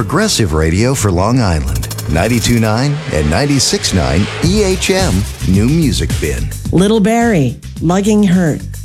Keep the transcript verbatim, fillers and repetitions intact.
progressive radio for Long Island. ninety-two point nine and ninety-six point nine E H M New Music Bin. Little Barrie, Lugging Hurt.